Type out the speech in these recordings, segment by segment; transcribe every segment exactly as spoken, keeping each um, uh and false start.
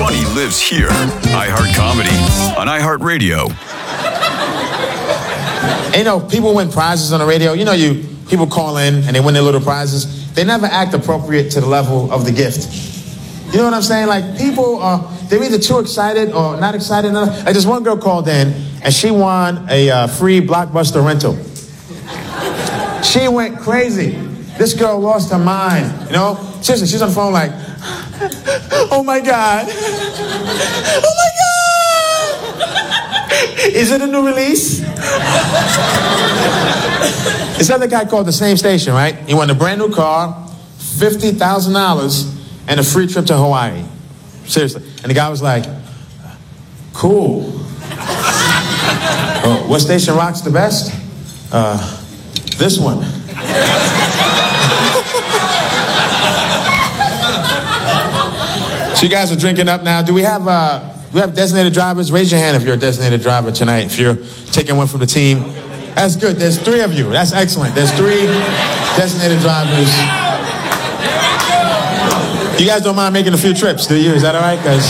funny lives here. iHeart Comedy on iHeartRadio. And, you know, people win prizes on the radio. You know, you people call in and they win their little prizes. They never act appropriate to the level of the gift. You know what I'm saying? Like, people are, they're either too excited or not excited enough. Like, this one girl called in and she won a uh, free Blockbuster rental. She went crazy. This girl lost her mind, you know? Seriously, she's on the phone like, oh my God. Oh my God. Is it a new release? This other guy called the same station, right? He won a brand new car, fifty thousand dollars, and a free trip to Hawaii. Seriously. And the guy was like, cool. Oh, what station rocks the best? Uh, this one. So you guys are drinking up now. Do we have uh, do we have designated drivers? Raise your hand if you're a designated driver tonight. If you're taking one from the team. That's good. There's three of you. That's excellent. There's three designated drivers. You guys don't mind making a few trips, do you? Is that all right? Because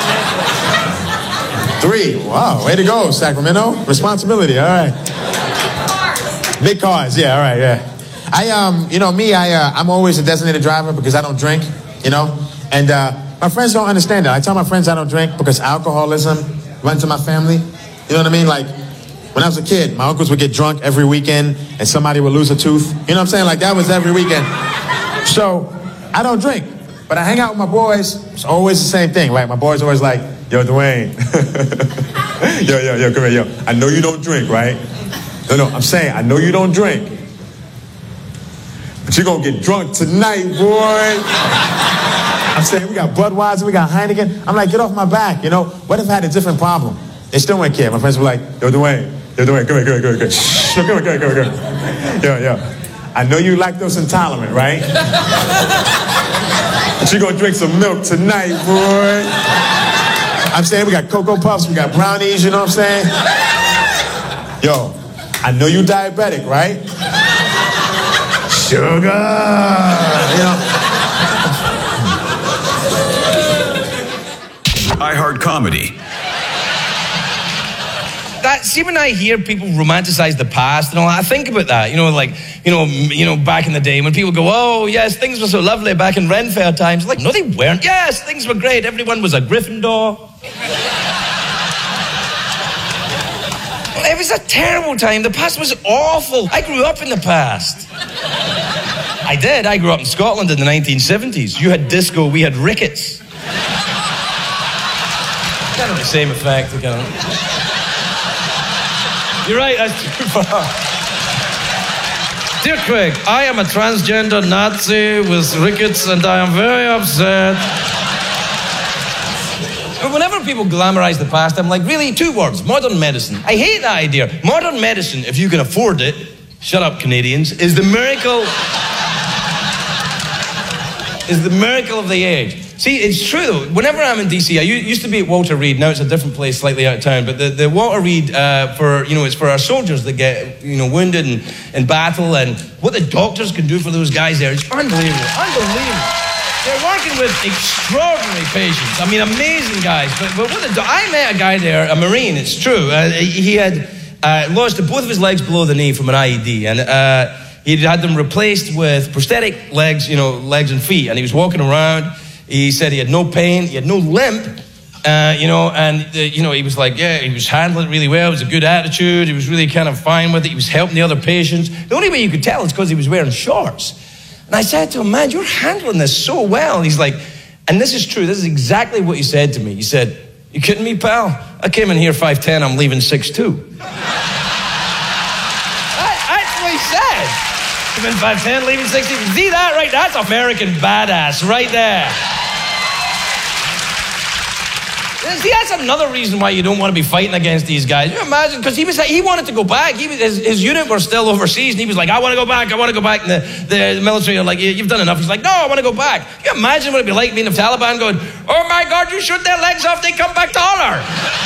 three. Wow. Way to go, Sacramento. Responsibility. All right. Big cars. Yeah. All right. Yeah. I um. You know me. I uh, I'm always a designated driver because I don't drink. You know. And uh, my friends don't understand that. I tell my friends I don't drink because alcoholism runs in my family. You know what I mean? Like, when I was a kid, my uncles would get drunk every weekend and somebody would lose a tooth. You know what I'm saying? Like, that was every weekend. So, I don't drink. But I hang out with my boys. It's always the same thing, right? My boys always like, yo, Dwayne. yo, yo, yo, come here, yo. I know you don't drink, right? No, no, I'm saying, I know you don't drink. But you're going to get drunk tonight, boy. I'm saying, we got Budweiser, we got Heineken. I'm like, get off my back, you know? What if I had a different problem? They still wouldn't care. My friends were like, yo, Dwayne, yo, Dwayne, come here, come here, come here, come here. Shh, come here, come here, come here, come here. Yo, yo, I know you lactose intolerant, right? But you're going to drink some milk tonight, boy. I'm saying, we got Cocoa Puffs, we got brownies, you know what I'm saying? Yo, I know you diabetic, right? Sugar, you know? iHeart Comedy. That, see, when I hear people romanticize the past and all, I think about that. You know, like, you know, you know, back in the day when people go, oh, yes, things were so lovely back in Ren Fair times. Like, no, they weren't. Yes, things were great. Everyone was a Gryffindor. It was a terrible time. The past was awful. I grew up in the past. I did. I grew up in Scotland in the nineteen seventies. You had disco, we had rickets. Kind of the same effect. Kind of. You're right, that's too far. Dear Craig, I am a transgender Nazi with rickets and I am very upset. But whenever people glamorize the past, I'm like, really, two words, modern medicine. I hate that idea. Modern medicine, if you can afford it, shut up Canadians, is the miracle, is the miracle of the age. See, it's true though. Whenever I'm in D C, I used to be at Walter Reed. Now it's a different place, slightly out of town. But the, the Walter Reed uh, for you know, it's for our soldiers that get you know wounded in, in battle, and what the doctors can do for those guys there is unbelievable, unbelievable. They're working with extraordinary patients. I mean, amazing guys. But but what the do- I met a guy there, a Marine. It's true. Uh, he had uh, lost both of his legs below the knee from an I E D, and uh, he'd had them replaced with prosthetic legs, you know, legs and feet, and he was walking around. He said he had no pain, he had no limp, uh, you know, and, uh, you know, he was like, yeah, he was handling it really well. It was a good attitude. He was really kind of fine with it. He was helping the other patients. The only way you could tell is because he was wearing shorts. And I said to him, man, you're handling this so well. And he's like, and this is true. This is exactly what he said to me. He said, you kidding me, pal? I came in here five ten, I'm leaving six two. That's what he said. Come in five ten, leaving six two. See that right? That's American badass right there. See, that's another reason why you don't want to be fighting against these guys. You imagine, because he was he wanted to go back. He was, his, his unit were still overseas, and he was like, I want to go back, I want to go back. And the, the military are like, you've done enough. He's like, no, I want to go back. Can you imagine what it'd be like being the Taliban going, oh my God, you shoot their legs off, they come back taller.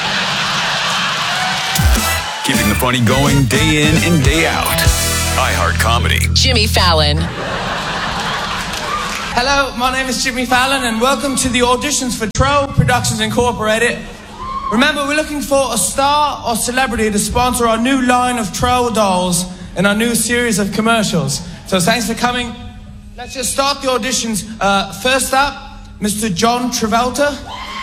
Keeping the funny going day in and day out. iHeart Comedy. Jimmy Fallon. Hello, my name is Jimmy Fallon and welcome to the auditions for Troll Productions Incorporated. Remember, we're looking for a star or celebrity to sponsor our new line of troll dolls and our new series of commercials. So thanks for coming. Let's just start the auditions. Uh, first up, Mister John Travolta.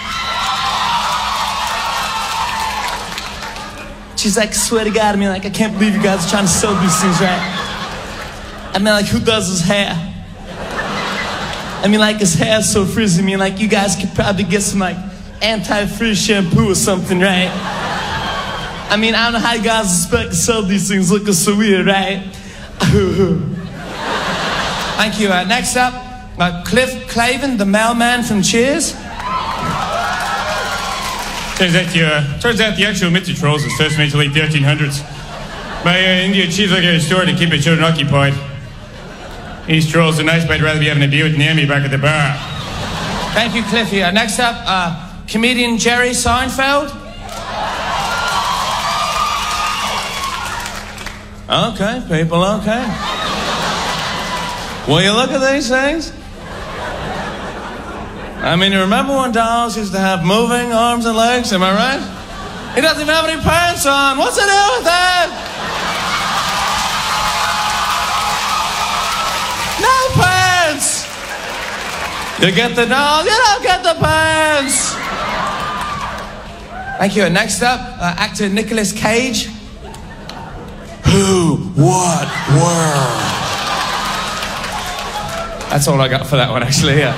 She's like, swear to God, I mean, like, I can't believe you guys are trying to sell these things, right? I mean, like, who does his hair? I mean, like, his hair's so frizzy. I mean, like, you guys could probably get some, like, anti-frizz shampoo or something, right? I mean, I don't know how you guys expect to sell these things looking so weird, right? Thank you. Uh, next up, uh, Cliff Clavin, the mailman from Cheers. Turns out, the, uh, turns out the actual Mitzi Trolls was first made to late thirteen hundreds by uh, Indian chiefs like a store to keep their children occupied. These trolls are nice, but I'd rather be having a beer with Naomi back at the bar. Thank you, Cliffy. Uh, next up, uh, comedian Jerry Seinfeld. Okay, people, okay. Will you look at these things? I mean, you remember when dolls used to have moving arms and legs, am I right? He doesn't even have any pants on. What's the deal with that? No pants! You get the doll, you don't get the pants! Thank you. Next up, uh, actor Nicolas Cage. Who, what, where? That's all I got for that one, actually, yeah.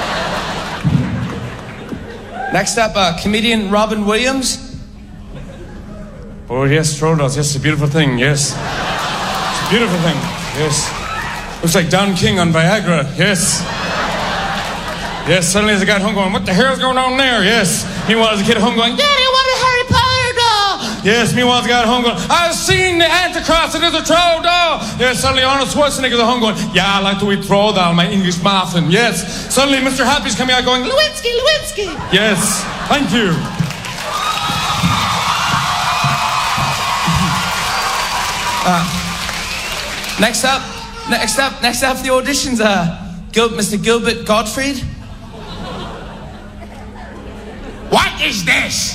Next up, uh, comedian Robin Williams. Oh, yes, troll dolls. Yes, it's a beautiful thing, yes. It's a beautiful thing, yes. Looks like Don King on Viagra, yes. Yes, suddenly as I got home going, what the hell's going on there? Yes. Meanwhile, as a kid at home going, Daddy, I want a Harry Potter doll. Yes, meanwhile, as I got home going, I've seen the Antichrist, it is a troll doll. Yes, suddenly Arnold Schwarzenegger's at home going, yeah, I like to eat troll doll, my English muffin. Yes. Suddenly Mister Happy's coming out going, Lewinsky, Lewinsky. Yes, thank you. Uh, next up, next up, next up for the auditions, uh, Gil- Mister Gilbert Gottfried. What is this?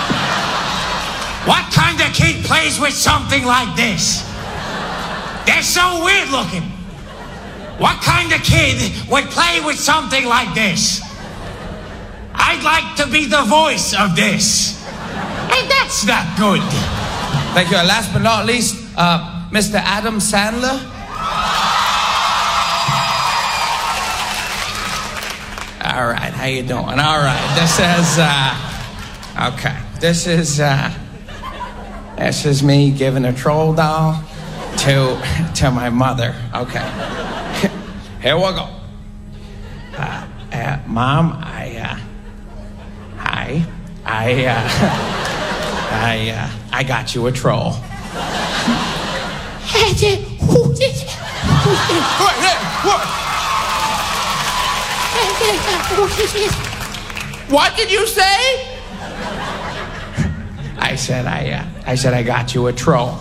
What kind of kid plays with something like this? They're so weird looking. What kind of kid would play with something like this? I'd like to be the voice of this. And that's not good. Thank you. Last but not least, uh, Mister Adam Sandler. All right, how you doing? All right, this is, uh, okay, this is, uh, this is me giving a troll doll to, to my mother. Okay, here we go. Uh, uh, Mom, I, uh, hi, I, uh, I, uh, I got you a troll. What did you say? I said I, uh, I said I got you a troll.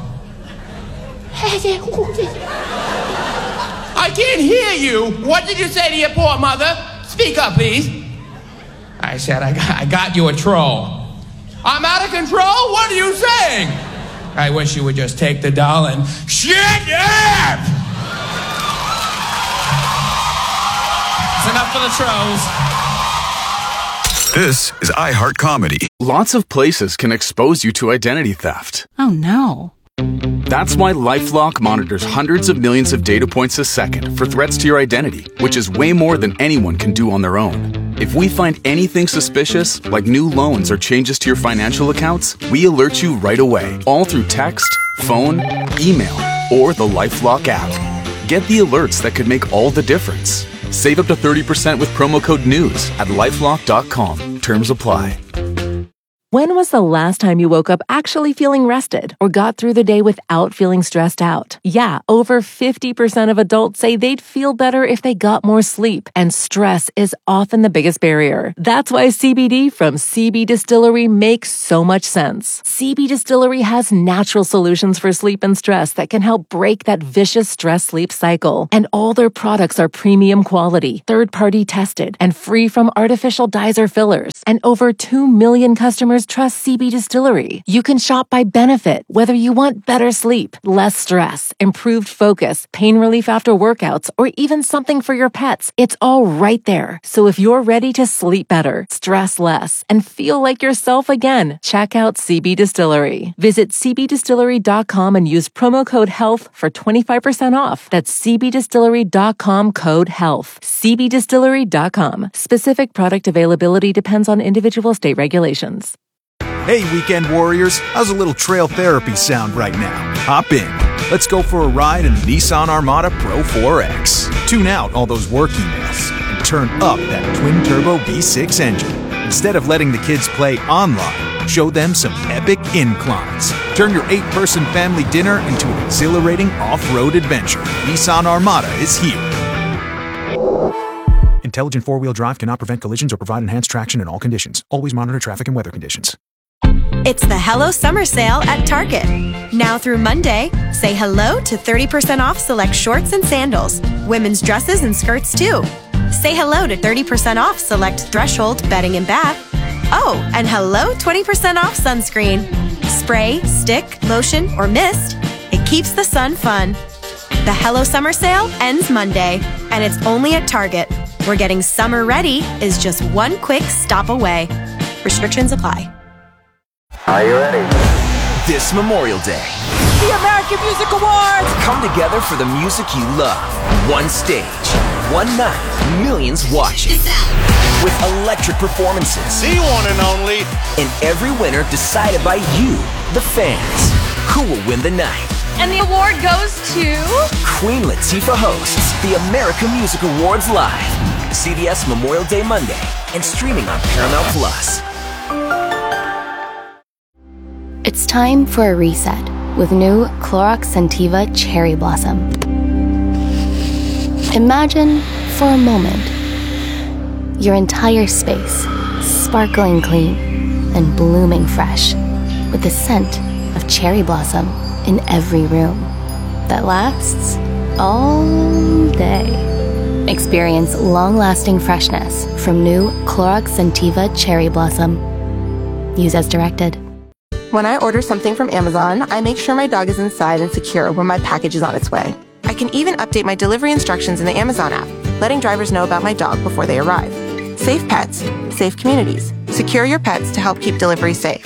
I can't hear you. What did you say to your poor mother? Speak up, please. I said I got, I got you a troll. I'm out of control? What are you saying? I wish you would just take the doll and shut up! It's enough for the trolls. This is iHeart Comedy. Lots of places can expose you to identity theft. Oh no. That's why LifeLock monitors hundreds of millions of data points a second for threats to your identity, which is way more than anyone can do on their own. If we find anything suspicious, like new loans or changes to your financial accounts, we alert you right away, all through text, phone, email, or the LifeLock app. Get the alerts that could make all the difference. Save up to thirty percent with promo code NEWS at lifelock dot com. Terms apply. When was the last time you woke up actually feeling rested or got through the day without feeling stressed out? Yeah, over fifty percent of adults say they'd feel better if they got more sleep, and stress is often the biggest barrier. That's why C B D from C B Distillery makes so much sense. C B Distillery has natural solutions for sleep and stress that can help break that vicious stress-sleep cycle. And all their products are premium quality, third-party tested, and free from artificial dyes or fillers. And over two million customers trust C B Distillery. You can shop by benefit, whether you want better sleep, less stress, improved focus, pain relief after workouts, or even something for your pets. It's all right there. So if you're ready to sleep better, stress less, and feel like yourself again, check out C B Distillery. Visit c b distillery dot com and use promo code HEALTH for twenty-five percent off. That's c b distillery dot com code HEALTH. c b distillery dot com. Specific product availability depends on individual state regulations. Hey, weekend warriors, how's a little trail therapy sound right now? Hop in. Let's go for a ride in the Nissan Armada Pro four X. Tune out all those work emails and turn up that twin-turbo V six engine. Instead of letting the kids play online, show them some epic inclines. Turn your eight-person family dinner into an exhilarating off-road adventure. Nissan Armada is here. Intelligent four-wheel drive cannot prevent collisions or provide enhanced traction in all conditions. Always monitor traffic and weather conditions. It's the Hello Summer Sale at Target. Now through Monday, say hello to thirty percent off select shorts and sandals, women's dresses and skirts too. Say hello to thirty percent off select Threshold bedding and bath. Oh, and hello twenty percent off sunscreen. Spray, stick, lotion, or mist. It keeps the sun fun. The Hello Summer Sale ends Monday, and it's only at Target, where getting summer ready is just one quick stop away. Restrictions apply. Are you ready? This Memorial Day, the American Music Awards come together for the music you love. One stage, one night, millions watching. With electric performances. The one and only. And every winner decided by you, the fans. Who will win the night? And the award goes to... Queen Latifah hosts the American Music Awards live. C B S Memorial Day Monday and streaming on Paramount Plus. It's time for a reset with new Clorox Scentiva Cherry Blossom. Imagine, for a moment, your entire space sparkling clean and blooming fresh with the scent of cherry blossom in every room that lasts all day. Experience long-lasting freshness from new Clorox Scentiva Cherry Blossom. Use as directed. When I order something from Amazon, I make sure my dog is inside and secure when my package is on its way. I can even update my delivery instructions in the Amazon app, letting drivers know about my dog before they arrive. Safe pets, safe communities. Secure your pets to help keep delivery safe.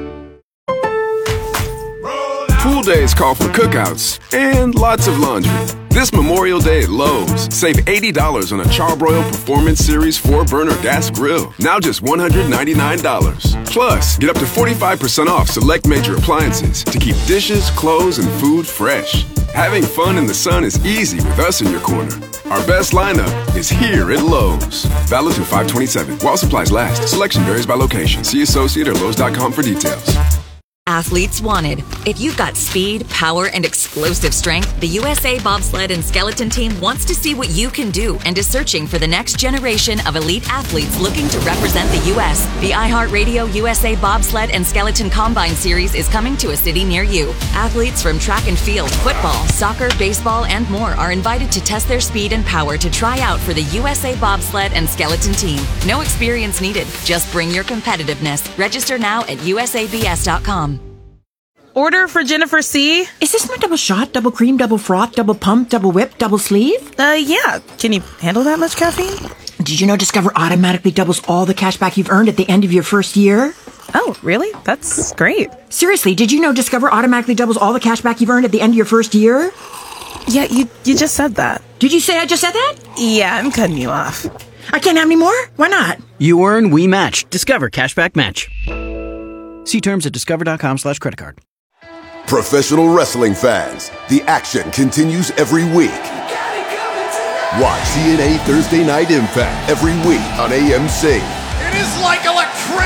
Pool days call for cookouts and lots of laundry. This Memorial Day at Lowe's, save eighty dollars on a Charbroil Performance Series four burner gas grill. Now just one hundred ninety-nine dollars. Plus, get up to forty-five percent off select major appliances to keep dishes, clothes, and food fresh. Having fun in the sun is easy with us in your corner. Our best lineup is here at Lowe's. Valid through five twenty-seven. While supplies last. Selection varies by location. See associate or Lowe's dot com for details. Athletes wanted. If you've got speed, power, and explosive strength, the U S A Bobsled and Skeleton Team wants to see what you can do and is searching for the next generation of elite athletes looking to represent the U S The iHeartRadio U S A Bobsled and Skeleton Combine Series is coming to a city near you. Athletes from track and field, football, soccer, baseball, and more are invited to test their speed and power to try out for the U S A Bobsled and Skeleton Team. No experience needed. Just bring your competitiveness. Register now at U S A B S dot com. Order for Jennifer C. Is this my double shot, double cream, double froth, double pump, double whip, double sleeve? Uh, yeah. Can you handle that much caffeine? Did you know Discover automatically doubles all the cash back you've earned at the end of your first year? Oh, really? That's great. Seriously, did you know Discover automatically doubles all the cash back you've earned at the end of your first year? Yeah, you you just said that. Did you say I just said that? Yeah, I'm cutting you off. I can't have any more? Why not? You earn, we match. Discover Cashback Match. See terms at discover.com slash credit card. Professional wrestling fans, the action continues every week. Watch C N A Thursday Night Impact every week on A M C. It is like electricity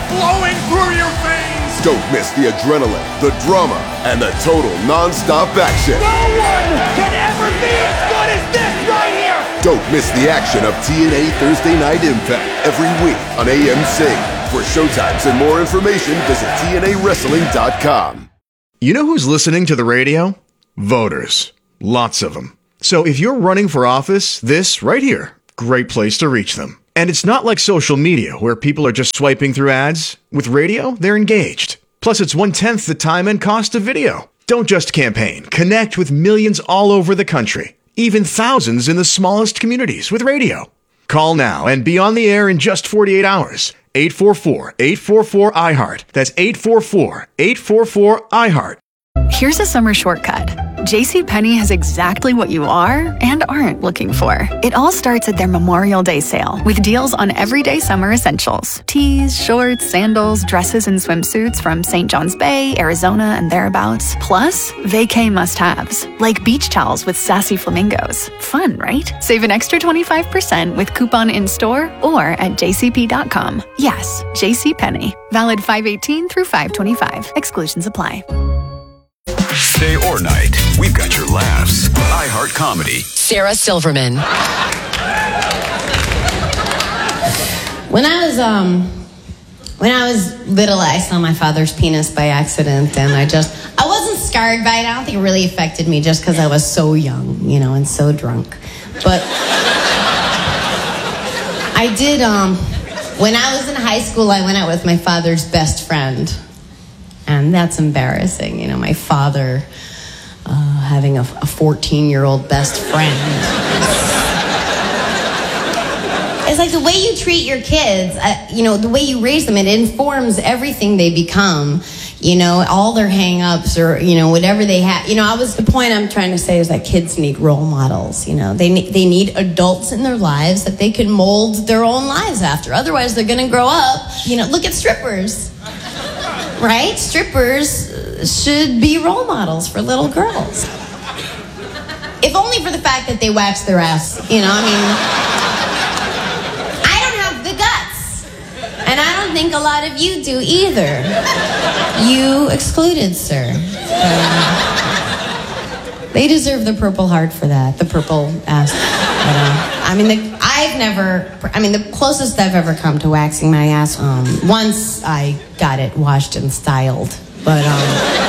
flowing through your veins. Don't miss the adrenaline, the drama, and the total non-stop action. No one can ever be as good as this right here. Don't miss the action of T N A Thursday Night Impact every week on A M C. For showtimes and more information, visit T N A wrestling dot com. You know who's listening to the radio? Voters. Lots of them. So if you're running for office, this right here, great place to reach them. And it's not like social media where people are just swiping through ads. With radio, they're engaged. Plus, it's one-tenth the time and cost of video. Don't just campaign. Connect with millions all over the country. Even thousands in the smallest communities with radio. Call now and be on the air in just forty-eight hours. eight four four, eight four four, I heart. That's eight four four, eight four four, I heart. Here's a summer shortcut. JCPenney has exactly what you are and aren't looking for. It all starts at their Memorial Day sale with deals on everyday summer essentials. Tees, shorts, sandals, dresses, and swimsuits from Saint John's Bay, Arizona, and thereabouts. Plus, vacay must-haves, like beach towels with sassy flamingos. Fun, right? Save an extra twenty-five percent with coupon in-store or at j c p dot com. Yes, JCPenney. Valid five eighteen through five twenty-five. Exclusions apply. Day or night, we've got your laughs. iHeart Comedy. Sarah Silverman. When I was um, when I was little, I saw my father's penis by accident, and I just I wasn't scarred by it. I don't think it really affected me, just because I was so young, you know, and so drunk. But I did. Um, when I was in high school, I went out with my father's best friend. And that's embarrassing, you know, my father uh, having a fourteen-year-old best friend. It's like the way you treat your kids, uh, you know, the way you raise them, it informs everything they become, you know, all their hang-ups or, you know, whatever they have. You know, I was, the point I'm trying to say is that kids need role models, you know. They need, they need adults in their lives that they can mold their own lives after. Otherwise, they're going to grow up, you know, look at strippers. Right? Strippers should be role models for little girls. If only for the fact that they wax their ass. You know, I mean, I don't have the guts. And I don't think a lot of you do either. You excluded, sir. Um, they deserve the Purple Heart for that. The purple ass. But, uh, I mean, the, I've never, I mean, the closest I've ever come to waxing my ass, um, once I got it washed and styled. But, um,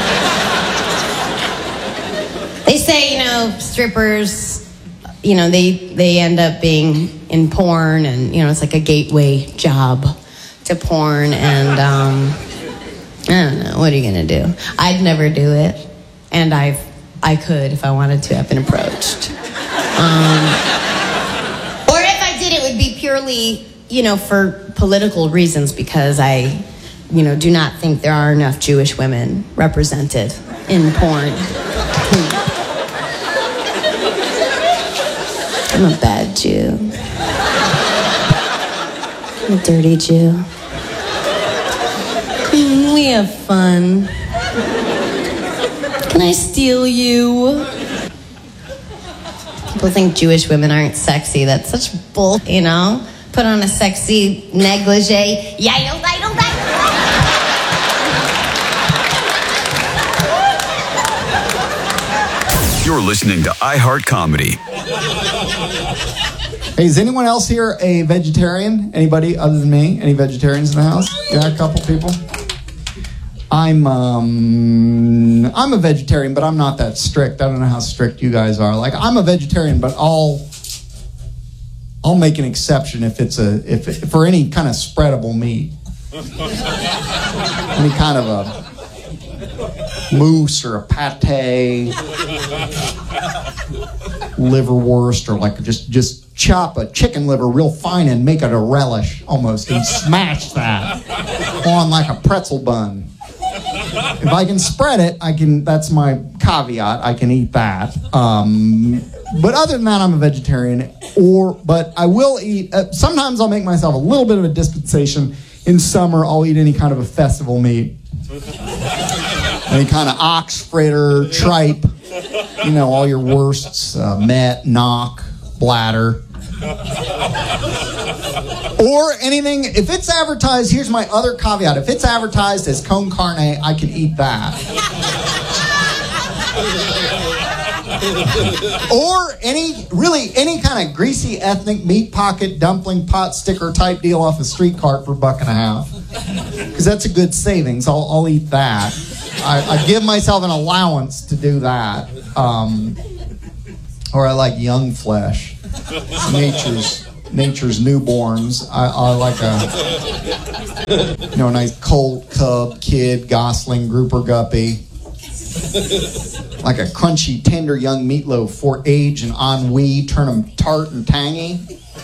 they say, you know, strippers, you know, they, they end up being in porn, and, you know, it's like a gateway job to porn, and, um, I don't know, what are you gonna do? I'd never do it, and I've, I could if I wanted to. I've been approached. Um... It would be purely, you know, for political reasons, because I, you know, do not think there are enough Jewish women represented in porn. I'm a bad Jew. I'm a dirty Jew. Mm, we have fun. Can I steal you? People think Jewish women aren't sexy. That's such bull, you know? Put on a sexy negligee. Yidle, yidle, yidle. You're listening to iHeart Comedy. Hey, is anyone else here a vegetarian? Anybody other than me? Any vegetarians in the house? Yeah, a couple people. I'm um I'm a vegetarian, but I'm not that strict. I don't know how strict you guys are. Like, I'm a vegetarian, but I'll I'll make an exception if it's a if if for any kind of spreadable meat, any kind of a moose or a pate, liverwurst, or like just just chop a chicken liver real fine and make it a relish almost, and smash that on like a pretzel bun. If I can spread it, I can. That's my caveat. I can eat that. Um, but other than that, I'm a vegetarian. Or, but I will eat. Uh, sometimes I'll make myself a little bit of a dispensation. In summer, I'll eat any kind of a festival meat, any kind of ox, fritter, tripe. You know, all your worsts: uh, met, knock, bladder. Or anything, if it's advertised, here's my other caveat. If it's advertised as con carne, I can eat that. Or any, really, any kind of greasy ethnic meat pocket, dumpling pot sticker type deal off a street cart for a buck and a half. Because that's a good savings. I'll, I'll eat that. I, I give myself an allowance to do that. Um, or I like young flesh. Nature's nature's newborns. I, I like a, you know, a nice colt, cub, kid, gosling, grouper guppy. Like a crunchy, tender young meatloaf for age and ennui, turn them tart and tangy.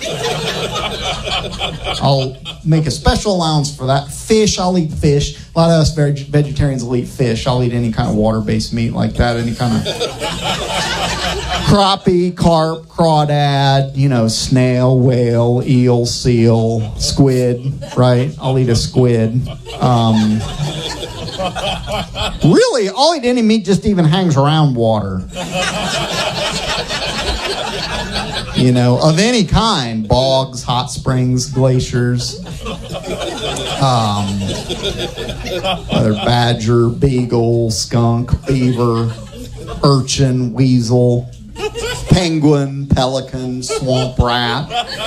I'll make a special allowance for that. Fish, I'll eat fish. A lot of us veg- vegetarians will eat fish. I'll eat any kind of water-based meat like that, any kind of crappie, carp, crawdad, you know, snail, whale, eel, seal, squid, right? I'll eat a squid. Um, really, I'll eat any meat just even hangs around water. You know, of any kind. Bogs, hot springs, glaciers. Um, whether badger, beagle, skunk, beaver, urchin, weasel, penguin, pelican, swamp rat,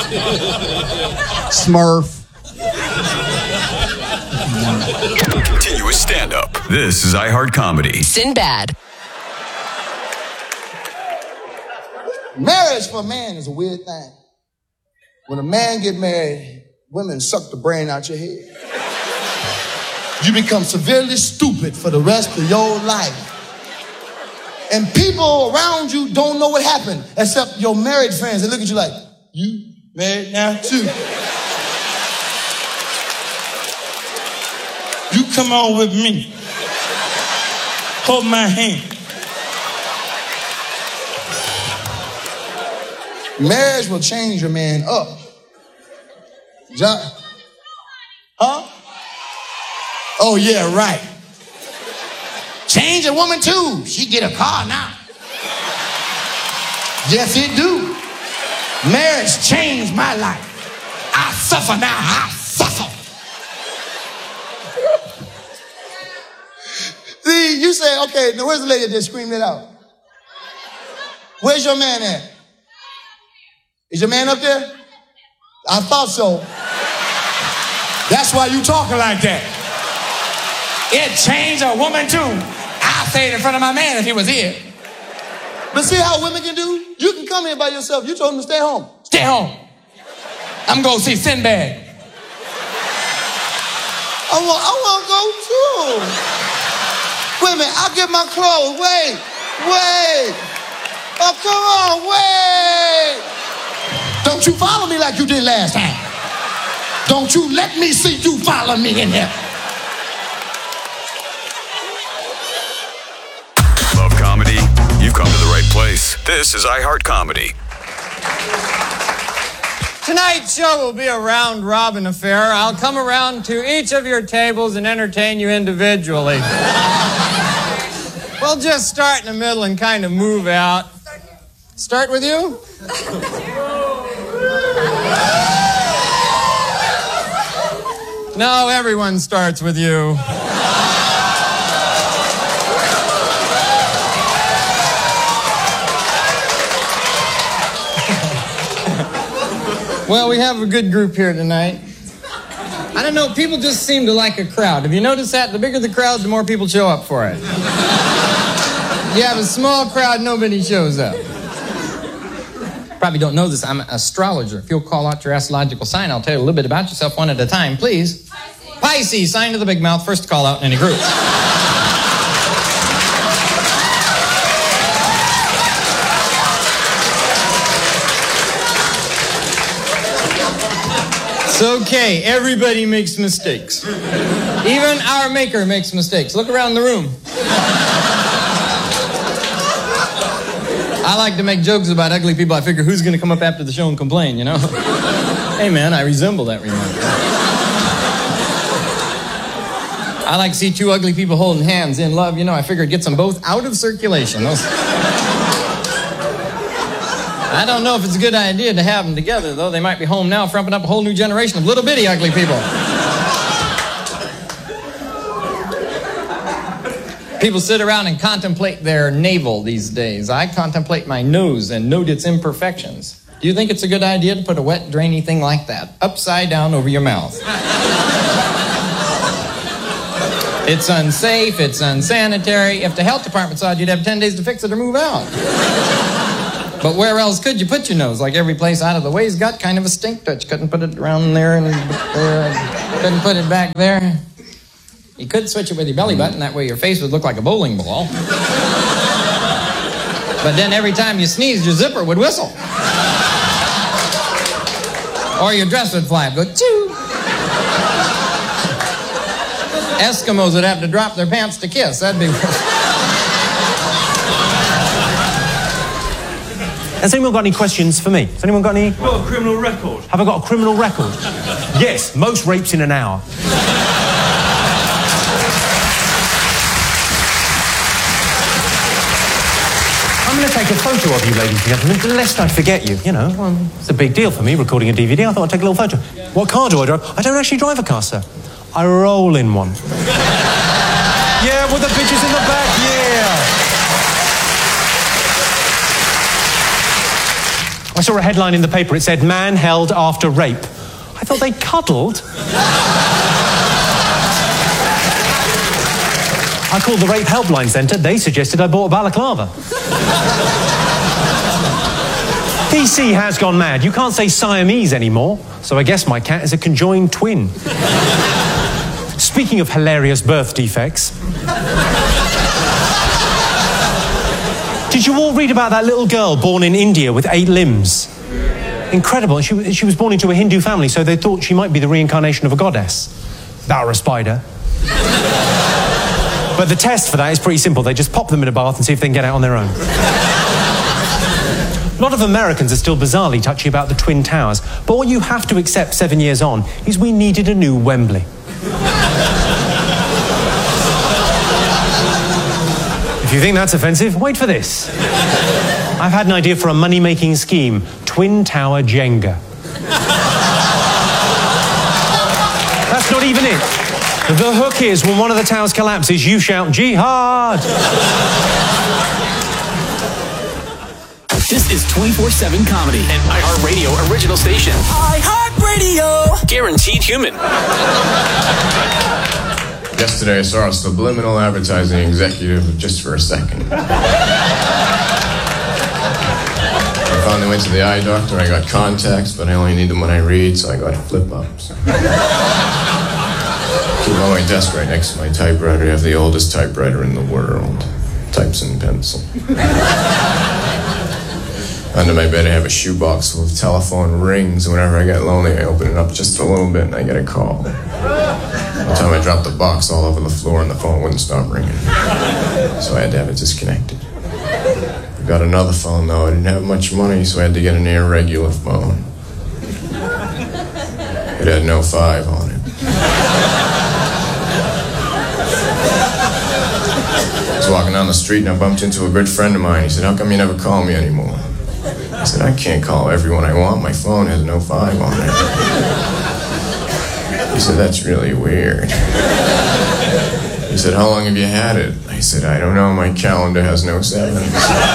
smurf. Continuous stand-up. This is iHeart Comedy. Sinbad. Marriage for a man is a weird thing. When a man get married, women suck the brain out your head. You become severely stupid for the rest of your life. And people around you don't know what happened, except your married friends. They look at you like, you married now too. You come on with me. Hold my hand. Marriage will change a man up. John, huh? Oh, yeah, right. Change a woman, too. She get a car now. Yes, it do. Marriage changed my life. I suffer now. I suffer. See, you say, okay, now where's the lady that screamed it out? Where's your man at? Is your man up there? I thought so. That's why you talking like that. It changed a woman too. I say it in front of my man if he was here. But see how women can do? You can come here by yourself. You told him to stay home. Stay home. I'm going to see Sinbad. I want, I want to go too. Wait a minute, I'll get my clothes. Wait, wait. Oh, come on, wait. Don't you follow me like you did last time. Don't you let me see you follow me in here. Love comedy? You've come to the right place. This is iHeart Comedy. Tonight's show will be a round-robin affair. I'll come around to each of your tables and entertain you individually. We'll just start in the middle and kind of move out. Start with you? No, everyone starts with you. Well, we have a good group here tonight. I don't know, people just seem to like a crowd. Have you noticed that? The bigger the crowd, the more people show up for it. You have a small crowd, nobody shows up. Probably don't know this, I'm an astrologer. If you'll call out your astrological sign, I'll tell you a little bit about yourself one at a time, please. Pisces, Pisces, sign of the big mouth, first to call out in any group. It's okay, everybody makes mistakes. Even our maker makes mistakes. Look around the room. I like to make jokes about ugly people. I figure who's going to come up after the show and complain, you know? Hey, man, I resemble that remark. I like to see two ugly people holding hands in love. You know, I figure it gets them both out of circulation. Those... I don't know if it's a good idea to have them together, though. They might be home now frumping up a whole new generation of little bitty ugly people. People sit around and contemplate their navel these days. I contemplate my nose and note its imperfections. Do you think it's a good idea to put a wet, drainy thing like that upside down over your mouth? It's unsafe, it's unsanitary. If the health department saw it, you'd have ten days to fix it or move out. But where else could you put your nose? Like every place out of the way's got kind of a stink touch. Couldn't put it around there and there. Couldn't put it back there. You could switch it with your belly button. That way your face would look like a bowling ball. But then every time you sneezed, your zipper would whistle. Or your dress would fly up, go choo. Eskimos would have to drop their pants to kiss. That'd be worse. Has anyone got any questions for me? Has anyone got any? I've got a criminal record. Have I got a criminal record? Yes, most rapes in an hour. I'm going to take a photo of you, ladies and gentlemen, lest I forget you. You know, well, it's a big deal for me, recording a D V D. I thought I'd take a little photo. What car do I drive? I don't actually drive a car, sir. I roll in one. Yeah, with the bitches in the back, yeah. I saw a headline in the paper. It said, man held after rape. I thought they cuddled. I called the rape helpline centre. They suggested I bought a balaclava. P C has gone mad. You can't say Siamese anymore, so I guess my cat is a conjoined twin. Speaking of hilarious birth defects, did you all read about that little girl born in India with eight limbs? Incredible. She, she was born into a Hindu family, so they thought she might be the reincarnation of a goddess. That or a spider. But the test for that is pretty simple. They just pop them in a bath and see if they can get out on their own. A lot of Americans are still bizarrely touchy about the Twin Towers, but what you have to accept seven years on is we needed a new Wembley. If you think that's offensive, wait for this. I've had an idea for a money-making scheme. Twin Tower Jenga. That's not even it. The hook is, when one of the towers collapses, you shout, Jihad! This is twenty-four seven Comedy, an iHeartRadio original station. iHeartRadio! Guaranteed human. Yesterday I saw a subliminal advertising executive just for a second. I finally went to the eye doctor. I got contacts, but I only need them when I read, so I got flip-ups. Keep on my desk right next to my typewriter. I have the oldest typewriter in the world. Types in pencil. Under my bed I have a shoebox full of telephone rings. Whenever I get lonely, I open it up just a little bit and I get a call. One time I dropped the box all over the floor and the phone wouldn't stop ringing. So I had to have it disconnected. I got another phone though. I didn't have much money, so I had to get an irregular phone. It had no five on it. I was walking down the street and I bumped into a good friend of mine. He said, how come you never call me anymore? I said, I can't call everyone I want. My phone has no five on it. He said, that's really weird. He said, how long have you had it? I said, I don't know. My calendar has no sevens.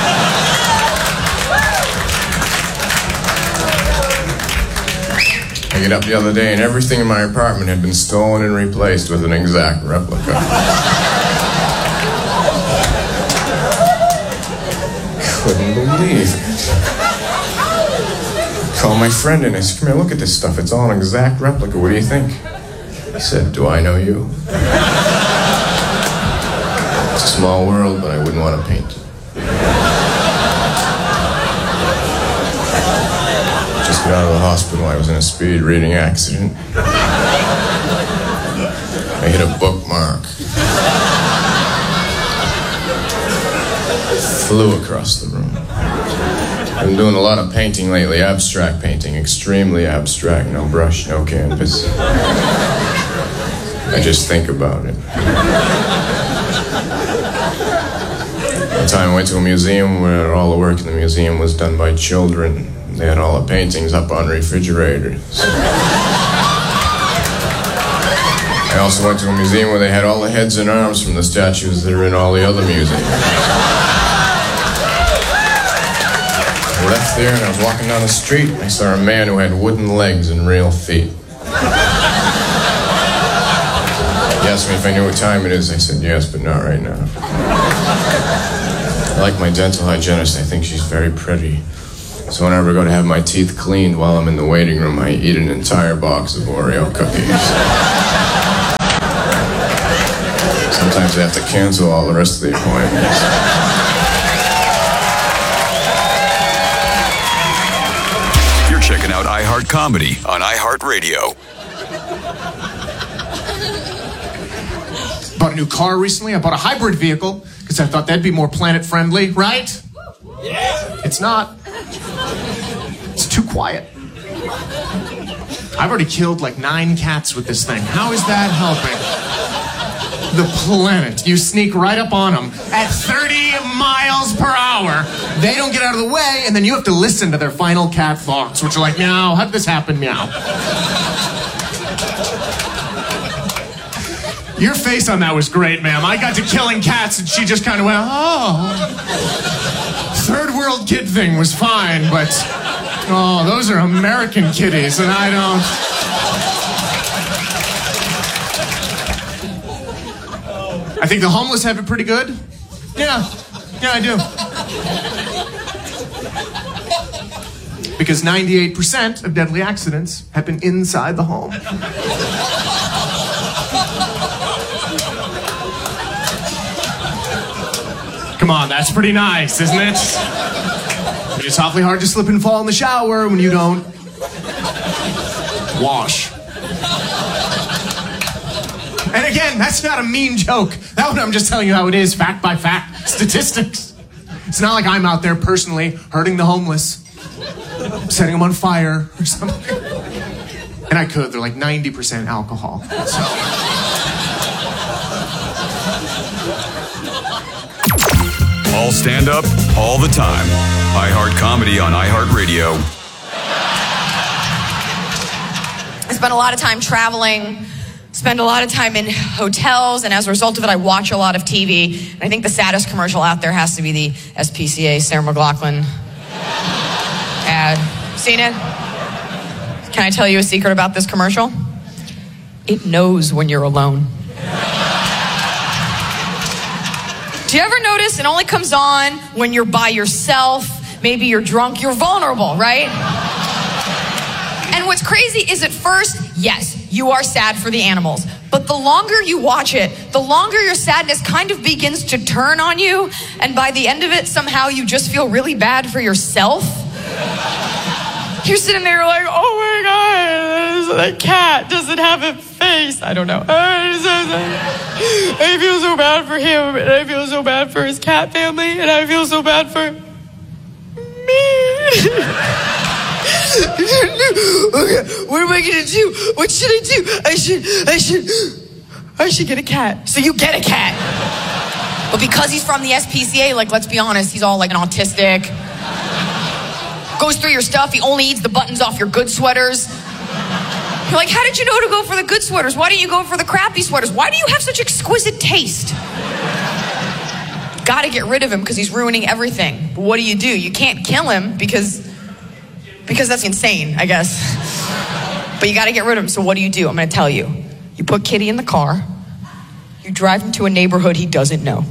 I get up the other day and everything in my apartment had been stolen and replaced with an exact replica. Couldn't believe it. Called my friend and I said, come here, look at this stuff. It's all an exact replica. What do you think? He said, do I know you? It's a small world, but I wouldn't want to paint it. Just got out of the hospital. I was in a speed reading accident. I hit a bookmark. Flew across the room. I've been doing a lot of painting lately, abstract painting, extremely abstract, no brush, no canvas. I just think about it. One time I went to a museum where all the work in the museum was done by children. They had all the paintings up on refrigerators. I also went to a museum where they had all the heads and arms from the statues that are in all the other museums. I left there and I was walking down the street and I saw a man who had wooden legs and real feet. He asked me if I knew what time it is. I said yes, but not right now. I like my dental hygienist. I think she's very pretty. So whenever I go to have my teeth cleaned while I'm in the waiting room, I eat an entire box of Oreo cookies. Sometimes I have to cancel all the rest of the appointments. You're checking out iHeart Comedy on iHeartRadio. Bought a new car recently. I bought a hybrid vehicle because I thought that'd be more planet friendly, right? Yeah. It's not. It's too quiet. I've already killed like nine cats with this thing. How is that helping the planet? You sneak right up on them at thirty miles per hour. They don't get out of the way, and then you have to listen to their final cat thoughts, which are like, meow, how did this happen, meow? Your face on that was great, ma'am. I got to killing cats, and she just kind of went, oh. Third world kid thing was fine, but, oh, those are American kitties, and I don't... I think the homeless have it pretty good. Yeah, yeah, I do. Because ninety-eight percent of deadly accidents happen inside the home. Come on, that's pretty nice, isn't it? It's awfully hard to slip and fall in the shower when you don't wash. And again, that's not a mean joke. That one I'm just telling you how it is, fact by fact, statistics. It's not like I'm out there personally hurting the homeless, setting them on fire or something. And I could, they're like ninety percent alcohol. So. All stand up, all the time. iHeart Comedy on iHeartRadio. I spend a lot of time traveling, spend a lot of time in hotels, and as a result of it, I watch a lot of T V. And I think the saddest commercial out there has to be the S P C A Sarah McLachlan ad. Seen it? Can I tell you a secret about this commercial? It knows when you're alone. Do you ever notice it only comes on when you're by yourself? Maybe you're drunk, you're vulnerable, right? And what's crazy is at first, yes, you are sad for the animals. But the longer you watch it, the longer your sadness kind of begins to turn on you. And by the end of it, somehow you just feel really bad for yourself. You're sitting there like, oh my God, that cat doesn't have a face. I don't know. I feel so bad for him, and I feel so bad for his cat family, and I feel so bad for me. Okay, what am I gonna do? What should I do? I should, I should, I should get a cat. So you get a cat. But because he's from the S P C A, like, let's be honest, he's all like an autistic. Goes through your stuff, he only eats the buttons off your good sweaters. You're like, how did you know to go for the good sweaters? Why didn't you go for the crappy sweaters? Why do you have such exquisite taste? Gotta get rid of him because he's ruining everything. But what do you do? You can't kill him because, because that's insane, I guess. But you gotta get rid of him, so what do you do? I'm gonna tell you. You put Kitty in the car, you drive him to a neighborhood he doesn't know.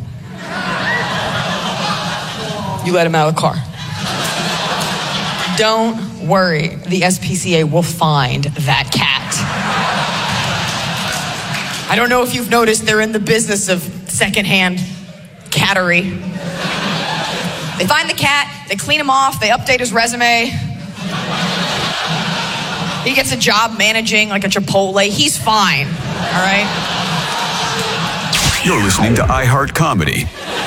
You let him out of the car. Don't worry, the S P C A will find that cat. I don't know if you've noticed, they're in the business of secondhand cattery. They find the cat, they clean him off, they update his resume. He gets a job managing like a Chipotle. He's fine, all right? You're listening to iHeart Comedy.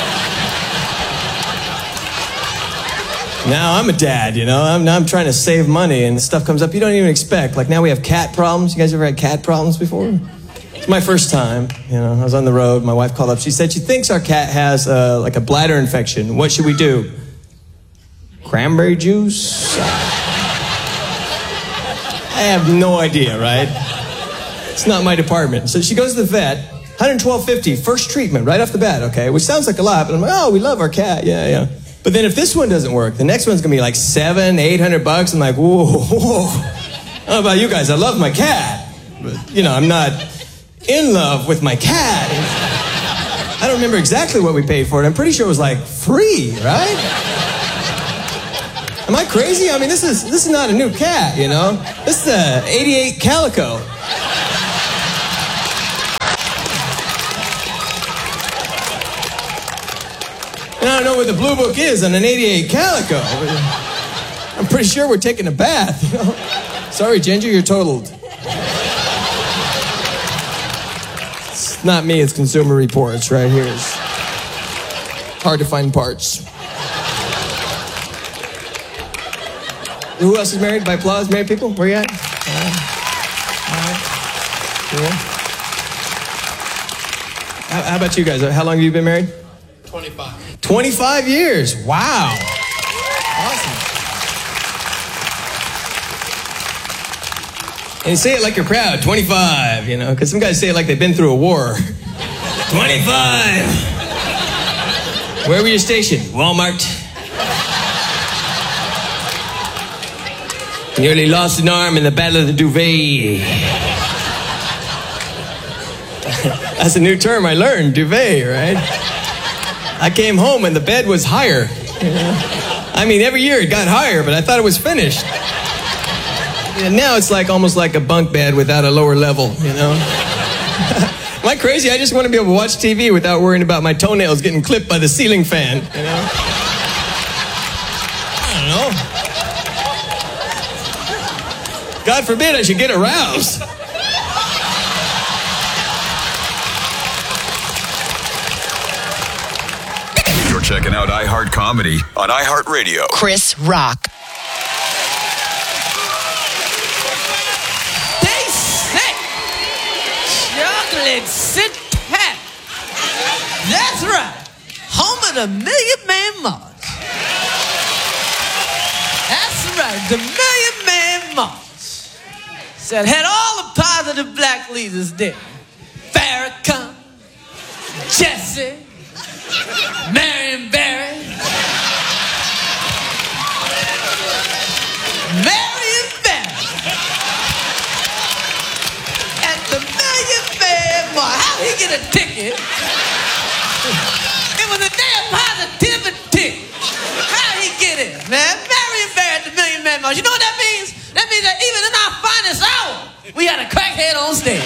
Now I'm a dad, you know, I'm, now I'm trying to save money and stuff comes up you don't even expect. Like now we have cat problems. You guys ever had cat problems before? It's my first time. You know, I was on the road. My wife called up. She said she thinks our cat has uh, like a bladder infection. What should we do? Cranberry juice? I have no idea, right? It's not my department. So she goes to the vet, one hundred twelve fifty, first treatment, right off the bat, okay? Which sounds like a lot, but I'm like, oh, we love our cat, yeah, yeah. But then if this one doesn't work, the next one's gonna be like seven, eight hundred bucks. I'm like, whoa, whoa. I don't know about you guys, I love my cat. But, you know, I'm not in love with my cat. I don't remember exactly what we paid for it. I'm pretty sure it was like free, right? Am I crazy? I mean, this is this is not a new cat, you know? This is a eighty-eight Calico. And I don't know what the blue book is on an eighty-eight Calico. I'm pretty sure we're taking a bath, you know? Sorry, Ginger, you're totaled. It's not me, it's Consumer Reports right here. It's hard to find parts. Who else is married? By applause, married people? Where you at? All right. All right. Cool. How, how about you guys? How long have you been married? twenty-five. twenty-five years. Wow. Awesome. And say it like you're proud. twenty-five, you know, because some guys say it like they've been through a war. twenty-five. Where were you stationed? Walmart. Nearly lost an arm in the Battle of the Duvet. That's a new term I learned, duvet, right? I came home and the bed was higher. I mean, every year it got higher, but I thought it was finished. And now it's like almost like a bunk bed without a lower level, you know? Am I crazy? I just want to be able to watch T V without worrying about my toenails getting clipped by the ceiling fan, you know? I don't know. God forbid I should get aroused. You're checking out iHeart Comedy on iHeartRadio. Chris Rock. They say chocolate sit pat. That's right. Home of the Million Man March. That's right, the Million Man March. Said had all the positive black leaders there. Farrakhan, Jesse, Marion Barry, Marion Barry, and the Million Man March. How he get a ticket? It was a damn positivity. How he get it, man? Marion Barry at the Million Man March. You know what that means? That means that even in our finest hour, we had a crackhead on stage.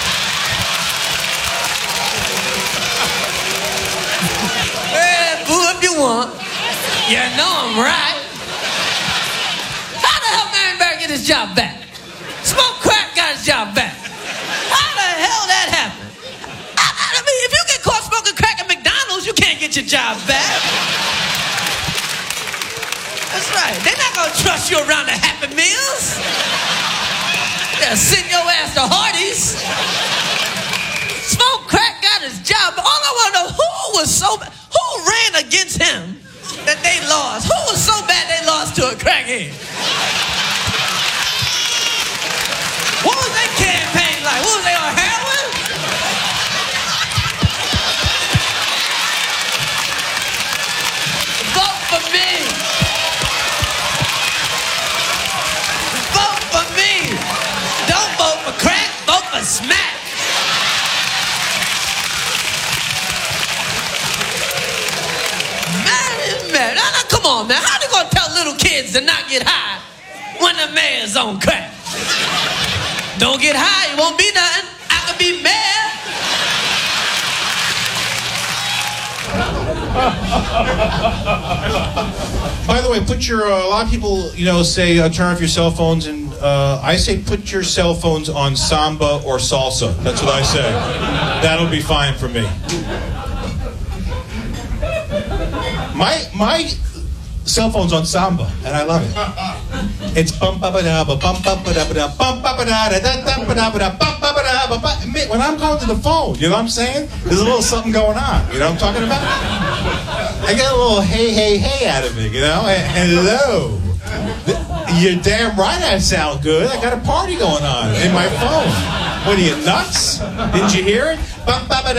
Well, boo if you want. You know I'm right. How the hell Marion Barry get his job back? Smoke Crack got his job back. How the hell that happened? I, I mean, if you get caught smoking crack at McDonald's, you can't get your job back. That's right. They're not going to trust you around the Happy Meals. They'll send your ass to Hardee's. Smoke Crack got his job. All I want to know, who was so bad? Who ran against him that they lost? Who was so bad they lost to a crackhead? What was their campaign like? What was they on heroin? Vote for me. Vote for me. Don't vote for crack, vote for smack. Man, man, now, now, come on, man. How they gonna tell little kids to not get high when the mayor's on crack? Don't get high, it won't be nothing. I could be mayor. By the way, put your, uh, a lot of people, you know, say uh, turn off your cell phones, and uh, I say put your cell phones on samba or salsa. That's what I say. That'll be fine for me. My, my cell phone's on samba, and I love it. It's bum ba ba da ba bum ba ba da ba da bum ba ba da da da da ba da ba da bum ba ba da ba-ba-da-ba-ba. When I'm going to the phone, you know what I'm saying? There's a little something going on. You know what I'm talking about? I get a little hey, hey, hey out of it, you know? Hello. You're damn right I sound good. I got a party going on in my phone. What are you, nuts? Didn't you hear it? I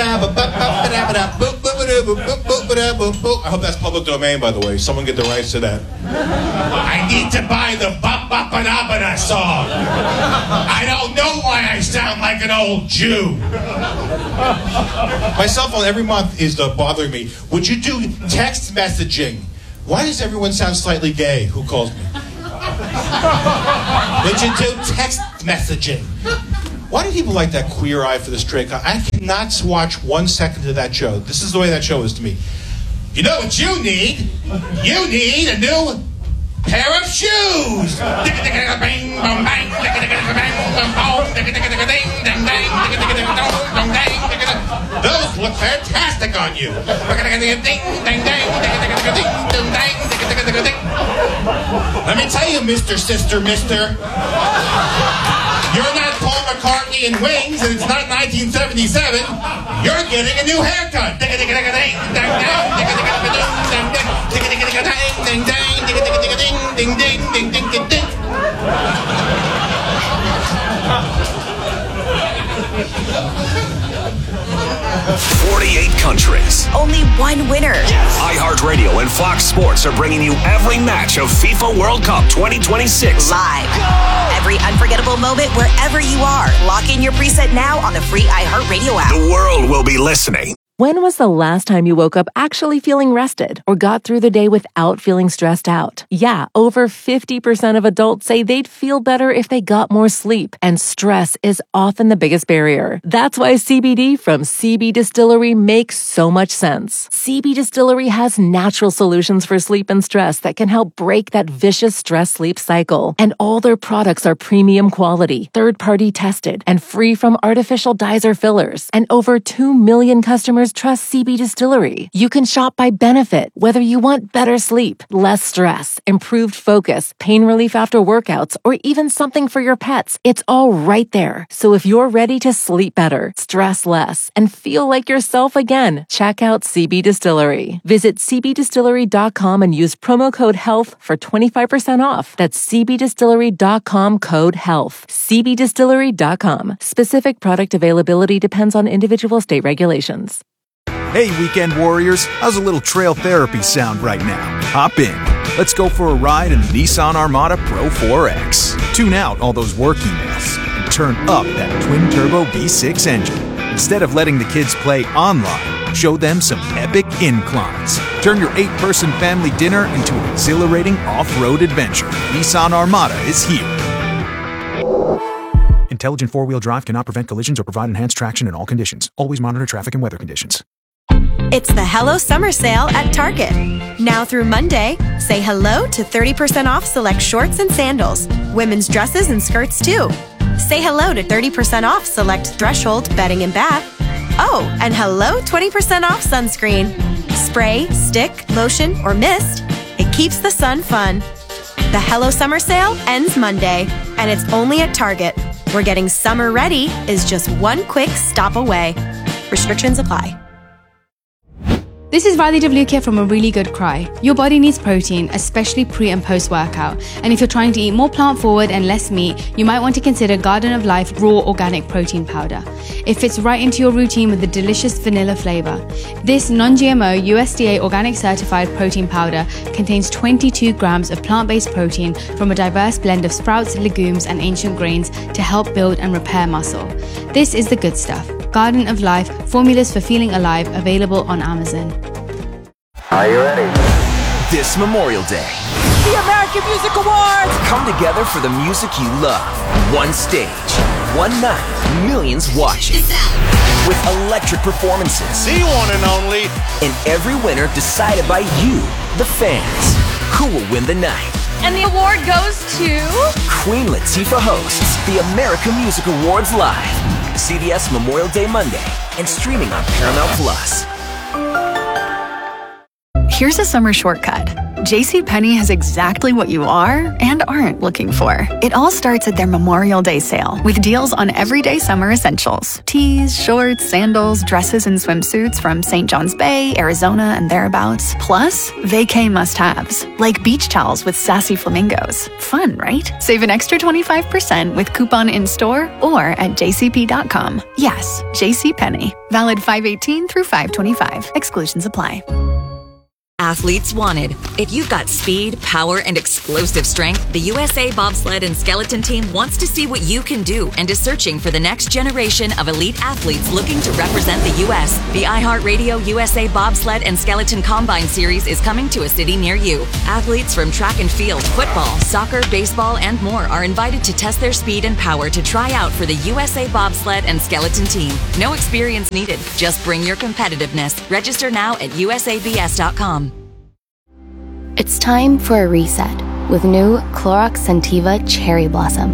hope that's public domain, by the way. Someone get the rights to that. I need to buy the Ba-Ba-Ba-Da-Ba-Da song. I don't know why I sound like an old Jew. My cell phone every month is uh, bothering me. Would you do text messaging? Why does everyone sound slightly gay who calls me? Would you do text messaging? Why do people like that Queer Eye for the Straight Guy? I cannot watch one second of that show. This is the way that show is to me. You know what you need? You need a new pair of shoes. Those look fantastic on you. Let me tell you, Mister Sister, Mister. You're not Paul McCartney in Wings, and it's not nineteen seventy-seven. You're getting a new haircut. forty-eight countries. Only one winner. iHeartRadio and Fox Sports are bringing you every match of FIFA World Cup twenty twenty-six. Live. Every unforgettable moment wherever you are. Lock in your preset now on the free iHeartRadio app. The world will be listening. When was the last time you woke up actually feeling rested or got through the day without feeling stressed out? Yeah, over fifty percent of adults say they'd feel better if they got more sleep, and stress is often the biggest barrier. That's why C B D from C B Distillery makes so much sense. C B Distillery has natural solutions for sleep and stress that can help break that vicious stress-sleep cycle. And all their products are premium quality, third-party tested, and free from artificial dyes or fillers. And over two million customers trust C B Distillery. You can shop by benefit, whether you want better sleep, less stress, improved focus, pain relief after workouts, or even something for your pets. It's all right there. So if you're ready to sleep better, stress less, and feel like yourself again, check out C B Distillery. Visit c b distillery dot com and use promo code HEALTH for twenty-five percent off. That's c b distillery dot com code HEALTH. c b distillery dot com. Specific product availability depends on individual state regulations. Hey, weekend warriors, how's a little trail therapy sound right now? Hop in. Let's go for a ride in the Nissan Armada Pro four X. Tune out all those work emails and turn up that twin-turbo V six engine. Instead of letting the kids play online, show them some epic inclines. Turn your eight-person family dinner into an exhilarating off-road adventure. Nissan Armada is here. Intelligent four-wheel drive cannot prevent collisions or provide enhanced traction in all conditions. Always monitor traffic and weather conditions. It's the Hello Summer Sale at Target. Now through Monday, say hello to thirty percent off select shorts and sandals. Women's dresses and skirts too. Say hello to thirty percent off select Threshold bedding and bath. Oh, and hello twenty percent off sunscreen. Spray, stick, lotion, or mist. It keeps the sun fun. The Hello Summer Sale ends Monday, and it's only at Target, where getting summer ready is just one quick stop away. Restrictions apply. This is Riley Devlukia from A Really Good Cry. Your body needs protein, especially pre and post workout. And if you're trying to eat more plant forward and less meat, you might want to consider Garden of Life Raw Organic Protein Powder. It fits right into your routine with a delicious vanilla flavor. This non-G M O U S D A organic certified protein powder contains twenty-two grams of plant-based protein from a diverse blend of sprouts, legumes, and ancient grains to help build and repair muscle. This is the good stuff. Garden of Life, formulas for feeling alive, available on Amazon. Are you ready? This Memorial Day, The American Music Awards! come together for the music you love. One stage, one night, millions watching. With electric performances. The one and only. And every winner decided by you, the fans. Who will win the night? And the award goes to... Queen Latifah hosts the American Music Awards live. C B S Memorial Day Monday and streaming on Paramount Plus. Here's a summer shortcut. JCPenney has exactly what you are and aren't looking for. It all starts at their Memorial Day sale with deals on everyday summer essentials. Tees, shorts, sandals, dresses, and swimsuits from Saint John's Bay, Arizona, and thereabouts. Plus, vacay must-haves, like beach towels with sassy flamingos. Fun, right? Save an extra twenty-five percent with coupon in-store or at j c p dot com. Yes, JCPenney. Valid five eighteen through five twenty-five. Exclusions apply. Athletes wanted. If you've got speed, power, and explosive strength, the U S A Bobsled and Skeleton Team wants to see what you can do and is searching for the next generation of elite athletes looking to represent the U S. The iHeartRadio U S A Bobsled and Skeleton Combine Series is coming to a city near you. Athletes from track and field, football, soccer, baseball, and more are invited to test their speed and power to try out for the U S A Bobsled and Skeleton Team. No experience needed. Just bring your competitiveness. Register now at u s a b s dot com. It's time for a reset with new Clorox Scentiva Cherry Blossom.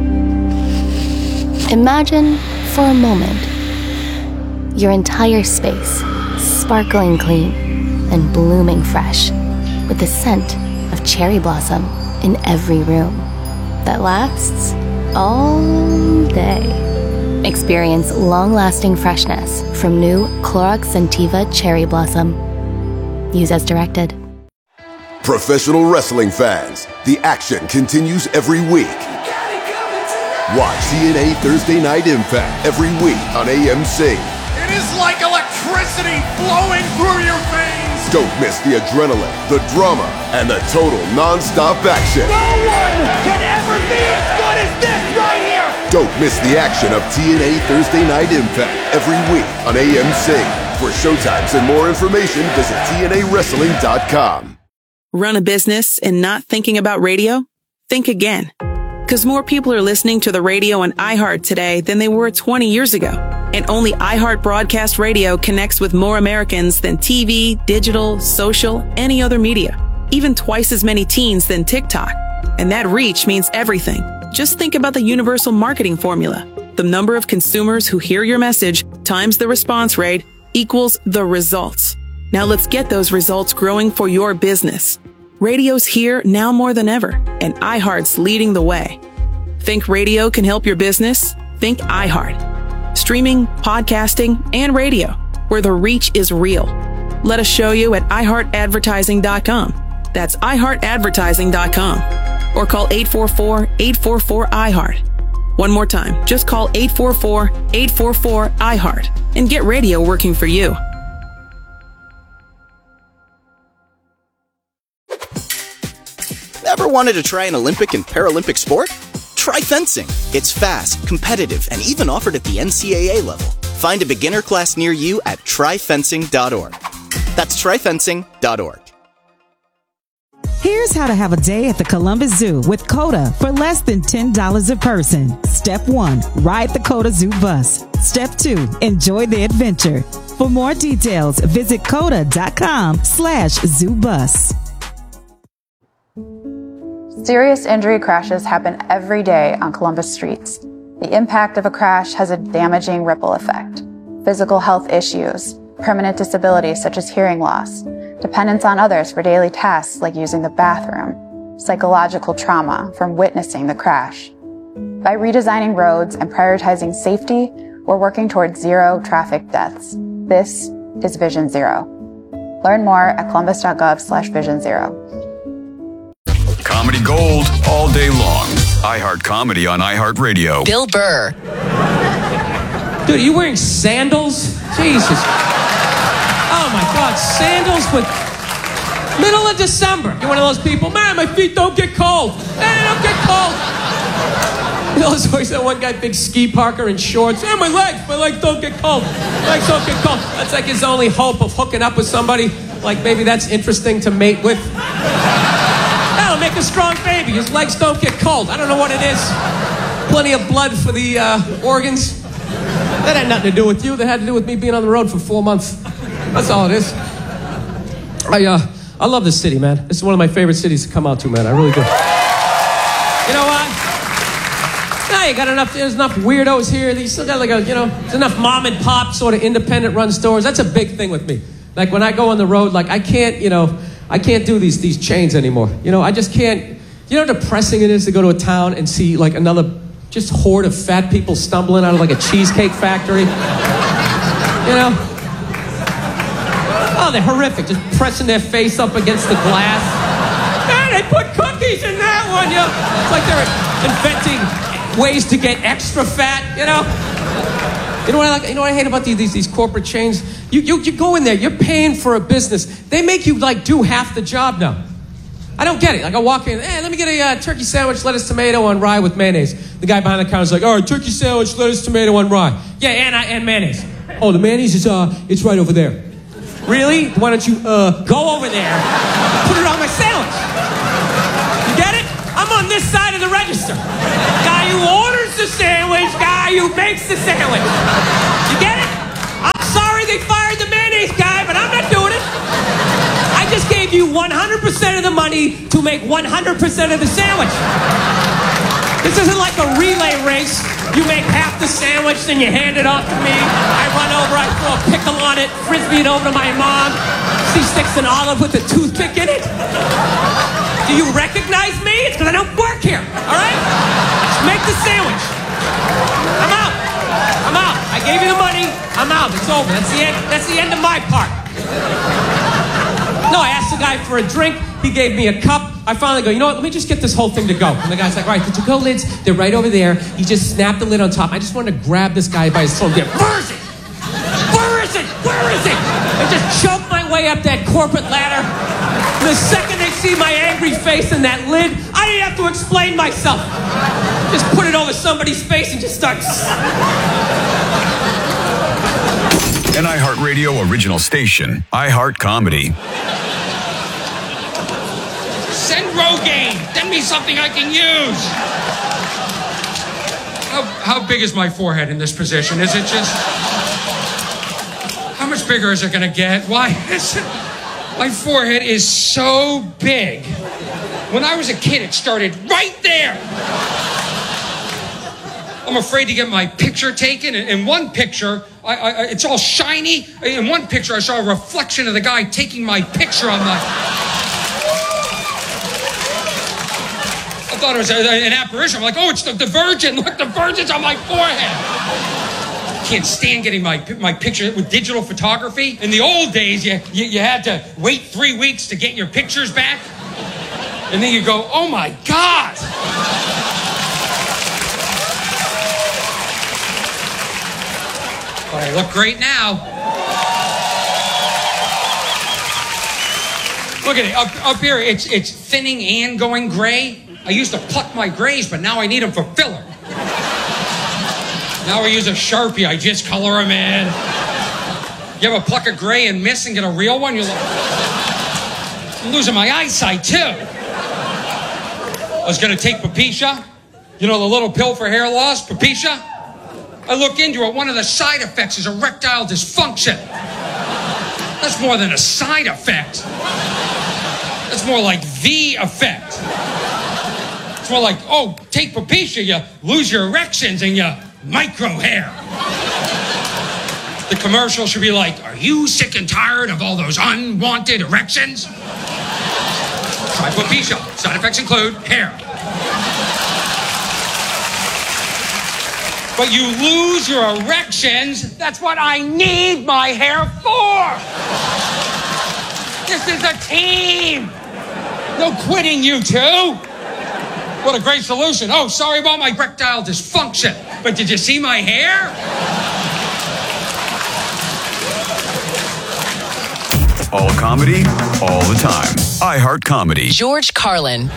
Imagine, for a moment, your entire space sparkling clean and blooming fresh with the scent of cherry blossom in every room that lasts all day. Experience long-lasting freshness from new Clorox Scentiva Cherry Blossom. Use as directed. Professional wrestling fans, the action continues every week. Watch T N A Thursday Night Impact every week on A M C. It is like electricity flowing through your veins. Don't miss the adrenaline, the drama, and the total non-stop action. No one can ever be as good as this right here. Don't miss the action of T N A Thursday Night Impact every week on A M C. For showtimes and more information, visit T N A wrestling dot com. Run a business and not thinking about radio? Think again. Because more people are listening to the radio on iHeart today than they were twenty years ago. And only iHeart Broadcast Radio connects with more Americans than T V, digital, social, any other media. Even twice as many teens than TikTok. And that reach means everything. Just think about the universal marketing formula. The number of consumers who hear your message times the response rate equals the results. Now let's get those results growing for your business. Radio's here now more than ever, and iHeart's leading the way. Think radio can help your business? Think iHeart. Streaming, podcasting, and radio, where the reach is real. Let us show you at i heart advertising dot com. That's i heart advertising dot com. Or call eight four four, eight four four, I heart. One more time, just call eight four four, eight four four, I heart and get radio working for you. Ever wanted to try an Olympic and Paralympic sport? Try fencing. It's fast, competitive, and even offered at the N C A A level. Find a beginner class near you at try fencing dot org. That's try fencing dot org. Here's how to have a day at the Columbus Zoo with COTA for less than ten dollars a person. Step one, ride the COTA Zoo bus. Step two, enjoy the adventure. For more details, visit coda dot com slash zoo bus. Serious injury crashes happen every day on Columbus streets. The impact of a crash has a damaging ripple effect. Physical health issues, permanent disabilities such as hearing loss, dependence on others for daily tasks like using the bathroom, psychological trauma from witnessing the crash. By redesigning roads and prioritizing safety, we're working towards zero traffic deaths. This is Vision Zero. Learn more at columbus dot gov slash vision zero. Comedy Gold all day long. iHeart Comedy on iHeartRadio. Bill Burr. Dude, are you wearing sandals? Jesus. Oh my God, sandals with middle of December. You're one of those people, man, my feet don't get cold. Man, they don't get cold. You know, there's always that one guy, big ski parker in shorts. Hey, my legs, my legs don't get cold. My legs don't get cold. That's like his only hope of hooking up with somebody. Like maybe that's interesting to mate with. That'll make a strong baby. His legs don't get cold. I don't know what it is. Plenty of blood for the uh, organs. That had nothing to do with you. That had to do with me being on the road for four months. That's all it is. I uh, I love this city, man. This is one of my favorite cities to come out to, man. I really do. You know what? Now you got enough. There's enough weirdos here. You still got like a, you know, there's enough mom and pop sort of independent run stores. That's a big thing with me. Like when I go on the road, like I can't, you know, I can't do these these chains anymore. You know, I just can't. You know how depressing it is to go to a town and see like another just horde of fat people stumbling out of like a cheesecake factory? You know? Oh, they're horrific, just pressing their face up against the glass. Man, they put cookies in that one, you know? It's like they're inventing ways to get extra fat, you know? You know what I like? You know what I hate about these these, these corporate chains? You, you you go in there, you're paying for a business. They make you like do half the job now. I don't get it. Like I walk in, hey, let me get a uh, turkey sandwich, lettuce, tomato on rye with mayonnaise. The guy behind the counter's like, all right, turkey sandwich, lettuce, tomato on rye. Yeah, and I, and mayonnaise. Oh, the mayonnaise is uh, it's right over there. Really? Why don't you uh go over there, put it on my sandwich? You get it? I'm on this side of the register. Guy who orders the sandwich, guy who makes the sandwich. You get it? I'm sorry they fired the mayonnaise guy, but I'm not doing it. I just gave you one hundred percent of the money to make one hundred percent of the sandwich. This isn't like a relay race. You make half the sandwich, then you hand it off to me. I run over, I throw a pickle on it, frisbee it over to my mom. She sticks an olive with a toothpick in it. Do you recognize me? It's because I don't work here, all right? Just make the sandwich. I'm out. I'm out. I gave you the money. I'm out. It's over. That's the end. That's the end of my part. No, I asked the guy for a drink. He gave me a cup. I finally go, you know what? Let me just get this whole thing to go. And the guy's like, all right, the to-go lids, they're right over there. He just snapped the lid on top. I just wanted to grab this guy by his throat. Where is it? Where is it? Where is it? And just choke my way up that corporate ladder. The second they see my angry face in that lid, I didn't have to explain myself. Just put it over somebody's face and just start. An iHeartRadio original station, iHeart Comedy. Send Rogaine. Send me something I can use. How, how big is my forehead in this position? Is it just... How much bigger is it going to get? Why is it... My forehead is so big. When I was a kid, it started right there. I'm afraid to get my picture taken. In one picture, I, I, it's all shiny. In one picture, I saw a reflection of the guy taking my picture on my... I thought it was a, an apparition. I'm like, oh, it's the, the Virgin. Look, the Virgin's on my forehead. Can't stand getting my my picture with digital photography. In the old days, you, you, you had to wait three weeks to get your pictures back. And then you go, oh, my God. But I look great now. Look at it. Up, up here, it's, it's thinning and going gray. I used to pluck my grays, but now I need them for filler. Now I use a Sharpie. I just color them in. You ever pluck a gray and miss and get a real one? You're like, I'm losing my eyesight, too. I was going to take Papisha. You know, the little pill for hair loss, Papisha? I look into it. One of the side effects is erectile dysfunction. That's more than a side effect. That's more like the effect. It's more like, oh, take Papisha, you lose your erections and you micro hair. The commercial should be like, are you sick and tired of all those unwanted erections? Try Papisha. Side effects include hair. But you lose your erections. That's what I need my hair for. This is a team. No quitting, you two. What a great solution. Oh, sorry about my erectile dysfunction. But did you see my hair? All comedy, all the time. iHeart Comedy. George Carlin.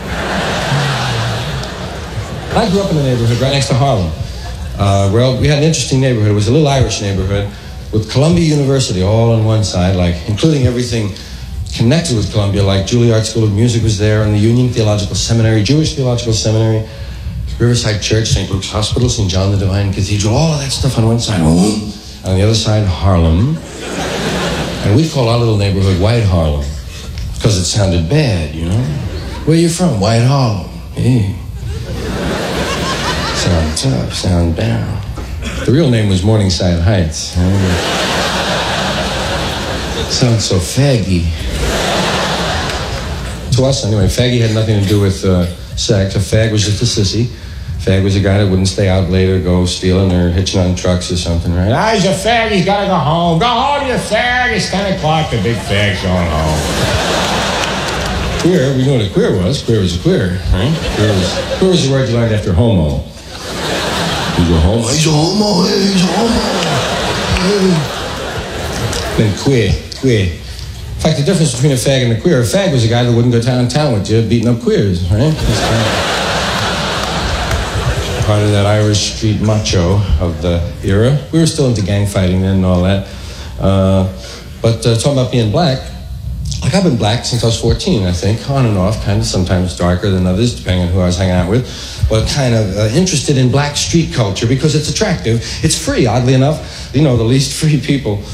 I grew up in a neighborhood right next to Harlem. Uh, well, we had an interesting neighborhood. It was a little Irish neighborhood with Columbia University all on one side, like including everything connected with Columbia, like Juilliard School of Music was there, and the Union Theological Seminary, Jewish Theological Seminary, Riverside Church, Saint Luke's Hospital, Saint John the Divine Cathedral, all of that stuff on one side. On the other side, Harlem. And we call our little neighborhood White Harlem because it sounded bad, you know? Where you from? White Harlem. Hey. Sound tough, sound down. The real name was Morningside Heights. Sounds so faggy. to us anyway. Faggy had nothing to do with uh, sex. A fag was just a sissy. Fag was a guy that wouldn't stay out late or go stealing or hitching on trucks or something, right? Ah, he's a fag, he's gotta go home. Go home, you fag, it's ten o'clock, the big fag's going home. Queer, we knew what a queer was. Queer was a queer, right? Queer was, queer was the word you learned after homo. He's a homo, he's a homo, he's a homo. Then queer, queer. In fact, the difference between a fag and a queer, a fag was a guy that wouldn't go downtown with you beating up queers, right? Part of that Irish street macho of the era. We were still into gang fighting then and all that. Uh, but uh, talking about being black, like I've been black since I was fourteen, I think, on and off, kind of sometimes darker than others, depending on who I was hanging out with, but kind of uh, interested in black street culture because it's attractive. It's free, oddly enough. You know, the least free people